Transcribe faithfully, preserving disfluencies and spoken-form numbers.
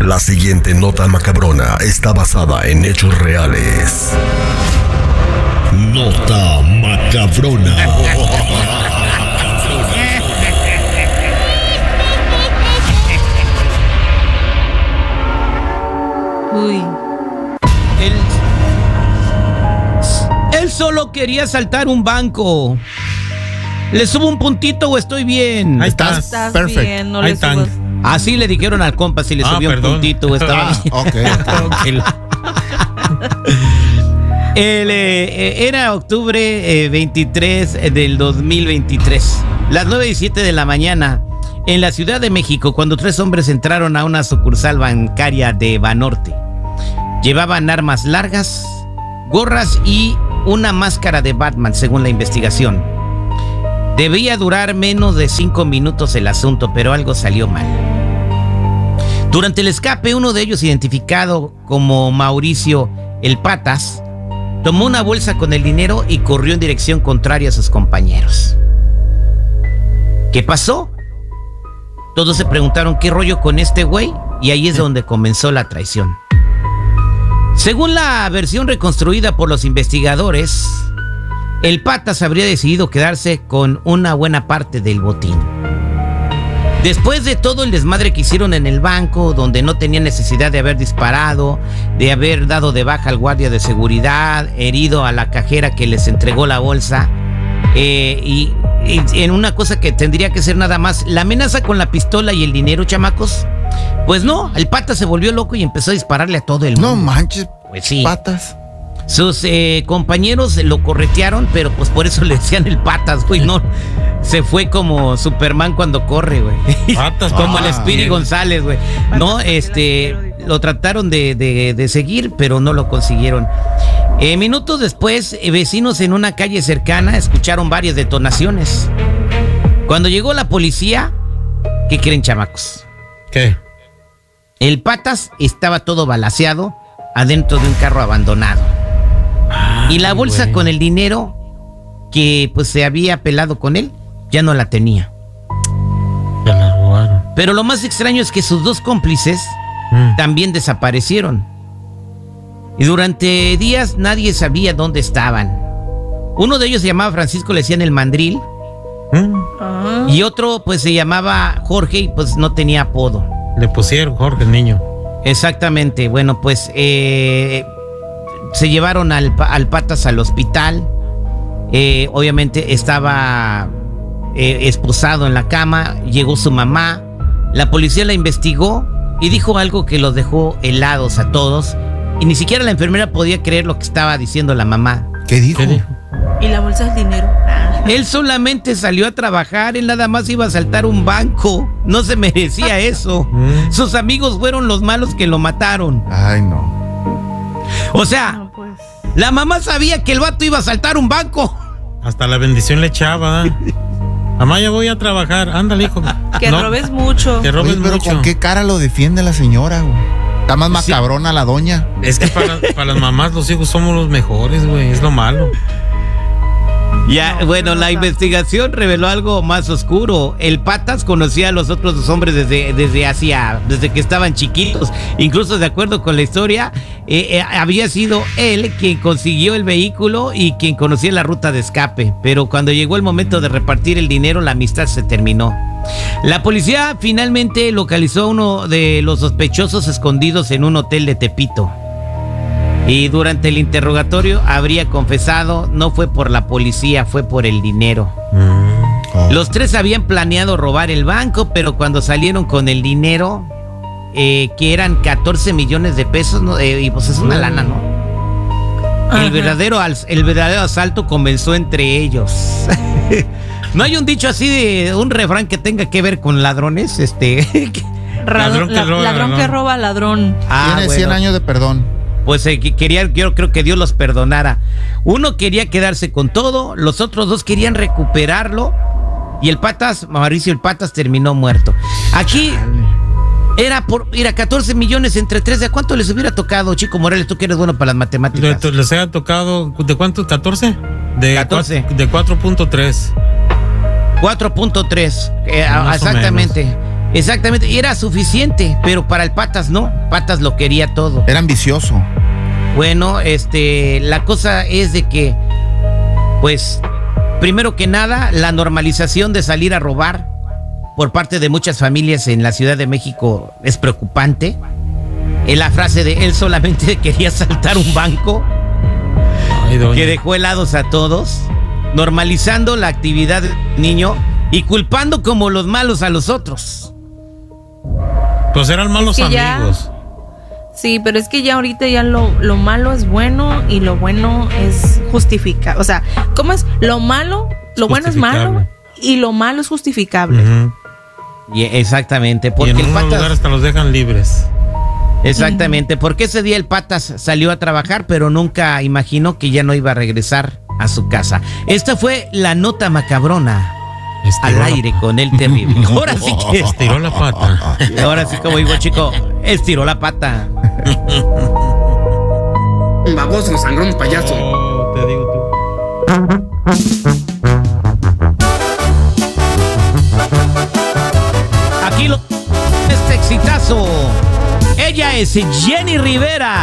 La siguiente nota macabrona está basada en hechos reales. Nota macabrona. Uy. Él, él solo quería asaltar un banco. ¿Le subo un puntito o estoy bien? Ahí estás. Estás Perfecto. bien, no Ahí le están. subas. Así le dijeron al compa si le Ah, subió un perdón. puntito o estaba Ah, bien. ok. Ok. El, eh, era octubre eh, veintitrés del dos mil veintitrés, las nueve y siete de la mañana, en la Ciudad de México, cuando tres hombres entraron a una sucursal bancaria de Banorte. Llevaban armas largas, gorras y una máscara de Batman, según la investigación. Debía durar menos de cinco minutos el asunto, pero algo salió mal. Durante el escape, uno de ellos, identificado como Mauricio El Patas, tomó una bolsa con el dinero y corrió en dirección contraria a sus compañeros. ¿Qué pasó? Todos se preguntaron qué rollo con este güey, y ahí es donde comenzó la traición. Según la versión reconstruida por los investigadores, el Patas habría decidido quedarse con una buena parte del botín. Después de todo el desmadre que hicieron en el banco, donde no tenía necesidad de haber disparado, de haber dado de baja al guardia de seguridad, herido a la cajera que les entregó la bolsa, eh, y, y en una cosa que tendría que ser nada más la amenaza con la pistola y el dinero, chamacos, pues no, el Patas se volvió loco y empezó a dispararle a todo el mundo. No manches, Pues sí. Patas. Sus eh, compañeros lo corretearon, pero pues por eso le decían el Patas, güey, no. Se fue como Superman cuando corre, güey. Patas. Como el Ah, Speedy bien. González, güey. No, este, lo trataron de, de, de seguir, pero no lo consiguieron. Eh, minutos después, eh, vecinos en una calle cercana escucharon varias detonaciones. Cuando llegó la policía, ¿qué creen, chamacos? ¿Qué? El Patas estaba todo balaceado adentro de un carro abandonado. Y la bolsa güey. con el dinero que pues se había pelado con él, ya no la tenía. Se la robaron. Pero lo más extraño es que sus dos cómplices Mm. también desaparecieron. Y durante días nadie sabía dónde estaban. Uno de ellos se llamaba Francisco, le decían el Mandril. Mm. Ah. Y otro pues se llamaba Jorge y pues no tenía apodo. Le pusieron Jorge el niño. Exactamente, bueno pues eh, se llevaron al, pa- al Patas al hospital. Eh, obviamente estaba eh, esposado en la cama, llegó su mamá, la policía la investigó y dijo algo que los dejó helados a todos, y ni siquiera la enfermera podía creer lo que estaba diciendo la mamá. ¿Qué dijo? Y la bolsa es dinero. Ah. Él solamente salió a trabajar, él nada más iba a asaltar un banco, no se merecía eso. Mm. Sus amigos fueron los malos que lo mataron. Ay, no. O sea, No, pues. la mamá sabía que el vato iba a asaltar un banco. Hasta la bendición le echaba. ¿eh? Mamá, ya voy a trabajar. Ándale, hijo. Que No, robes mucho. Que robes Oye, pero mucho. ¿con qué cara lo defiende la señora, güey? Está más Sí. macabrona la doña. Es que para, para las mamás los hijos somos los mejores, güey. Es lo malo. Ya, No, bueno, no la tanto. investigación reveló algo más oscuro. El Patas conocía a los otros dos hombres desde, desde hacía, desde que estaban chiquitos. Incluso de acuerdo con la historia, eh, eh, había sido él quien consiguió el vehículo y quien conocía la ruta de escape. Pero cuando llegó el momento de repartir el dinero, la amistad se terminó. La policía finalmente localizó a uno de los sospechosos escondidos en un hotel de Tepito. Y durante el interrogatorio habría confesado, no fue por la policía, fue por el dinero. Mm. Los tres habían planeado robar el banco, pero cuando salieron con el dinero, eh, que eran catorce millones de pesos, ¿no? Eh, y pues es una lana, ¿no? Ajá. El verdadero, al- el verdadero asalto comenzó entre ellos. ¿No hay un dicho así de un refrán que tenga que ver con ladrones? Este. Ladrón, Ladrón que la- roba, ladrón ¿no? que roba, ladrón. Ah, Tiene cien bueno. años de perdón. Pues eh, que quería, yo creo que Dios los perdonara. Uno quería quedarse con todo, los otros dos querían recuperarlo, y el Patas, Mauricio el Patas, terminó muerto. Aquí era por ir a catorce millones entre tres. ¿De cuánto les hubiera tocado, Chico Morales? Tú que eres bueno para las matemáticas. Entonces, ¿les haya tocado de cuánto? ¿catorce? De catorce. cua- De cuatro punto tres. cuatro punto tres. Eh, Más o exactamente. Exactamente, y era suficiente, pero para el Patas no. Patas lo quería todo. Era ambicioso. Bueno, este, la cosa es de que, pues, primero que nada, la normalización de salir a robar por parte de muchas familias en la Ciudad de México es preocupante. En la frase de él solamente quería saltar un banco, Ay, doña. que dejó helados a todos, normalizando la actividad del niño y culpando como los malos a los otros. Pues eran malos Es que ya- amigos. Sí, pero es que ya ahorita ya lo, lo malo es bueno y lo bueno es justificable. O sea, ¿cómo es? Lo malo, lo bueno es malo Justificable. y lo malo es justificable. Ujú. Y exactamente, Y porque en el unos Patas, lugares hasta los dejan libres. exactamente, porque ese día el Patas salió a trabajar, pero nunca imaginó que ya no iba a regresar a su casa. Esta fue la nota macabrona Estiró al la- aire con el terrible. Ahora sí que Estiró la pata. ahora sí, como digo, chico, estiró la pata. Baboso, sangrón, payaso. Oh, te digo tú. Aquí lo este exitazo. Ella es Jenny Rivera.